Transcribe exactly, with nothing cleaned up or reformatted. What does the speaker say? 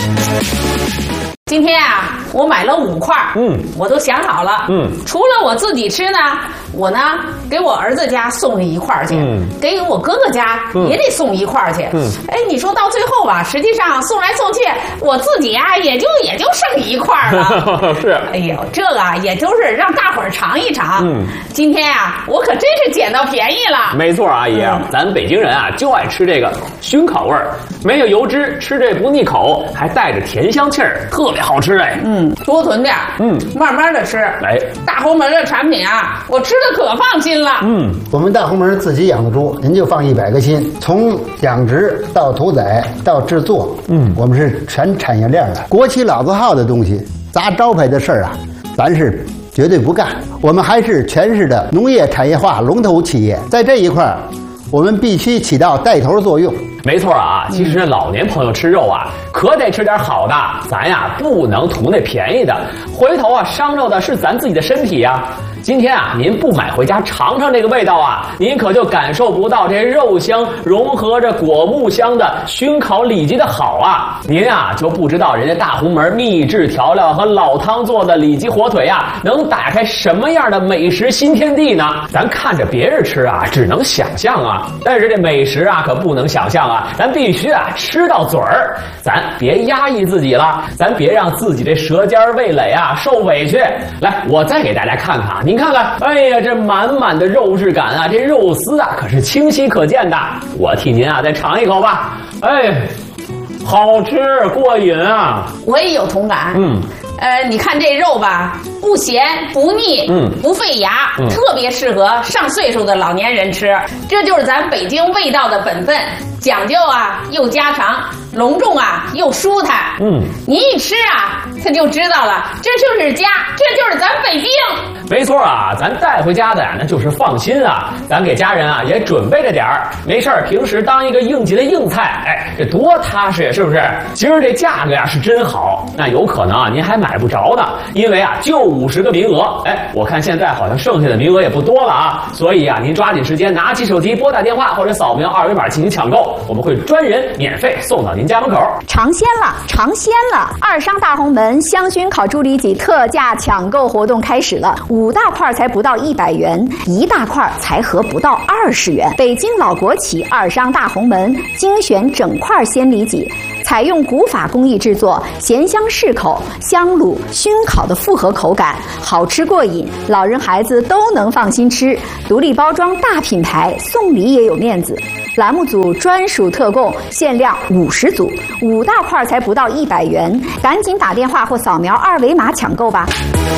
今天啊，我买了五块， 嗯，我都想好了， 嗯， 除了我自己吃呢，我呢给我儿子家送了一块去，嗯，给我哥哥家也得送一块去，嗯，哎，你说到最后吧，实际上送来送去，我自己啊也就也就剩一块了， 是， 哎呦，这个啊也就是让大伙儿尝一尝，嗯，今天啊我可真是捡到便宜了， 没错，阿姨，嗯、咱北京人啊就爱吃这个熏烤味儿，没有油脂，吃这不腻口，还带着甜香气儿，特别好吃哎， 嗯，多囤点，嗯，慢慢的吃，哎，大红门的产品啊，我吃的可放心了， 嗯，我们大红门自己养的猪，您就放一百个心，从养殖到屠宰到制作，嗯，我们是全产业链的，国企老字号的东西，砸招牌的事儿啊，咱是绝对不干，我们还是全市的农业产业化龙头企业，在这一块儿，我们必须起到带头作用。 没错啊，其实老年朋友吃肉啊，可得吃点好的，咱呀不能图那便宜的，回头啊伤着的是咱自己的身体呀。今天啊，您不买回家尝尝这个味道啊，您可就感受不到这肉香融合着果木香的熏烤里脊的好啊！您啊就不知道人家大红门秘制调料和老汤做的里脊火腿啊，能打开什么样的美食新天地呢？咱看着别人吃啊，只能想象啊，但是这美食啊可不能想象啊，咱必须啊吃到嘴儿，咱别压抑自己了，咱别让自己这舌尖味蕾啊受委屈。来，我再给大家看看啊。您看看，哎呀，这满满的肉质感啊，这肉丝啊可是清晰可见的。我替您啊再尝一口吧，哎，好吃过瘾啊！ 我也有同感， 嗯。 呃，你看这肉吧，不咸不腻，嗯，不费牙，嗯，特别适合上岁数的老年人吃。这就是咱北京味道的本分，讲究啊又家常，隆重啊又舒坦。嗯，你一吃啊，他就知道了，这就是家，这就是咱北京。 没错啊，咱带回家的呀，那就是放心啊。咱给家人啊也准备着点儿，没事儿，平时当一个应急的硬菜，哎，这多踏实，是不是？今儿这价格呀是真好，那有可能啊您还买不着呢，因为啊就五十个名额。哎，我看现在好像剩下的名额也不多了啊，所以啊您抓紧时间，拿起手机拨打电话或者扫描二维码进行抢购，我们会专人免费送到您家门口。 尝鲜了，尝鲜了！二商大红门香熏烤猪里脊特价抢购活动开始了，五大块才不到一百元，一大块才合不到二十元。北京老国企二商大红门精选整块鲜里脊，采用古法工艺制作，咸香适口，香卤熏烤的复合口感，好吃过瘾，老人孩子都能放心吃。独立包装大品牌，送礼也有面子。栏目组专属特供，限量五十组，五大块才不到一百元，赶紧打电话或扫描二维码抢购吧。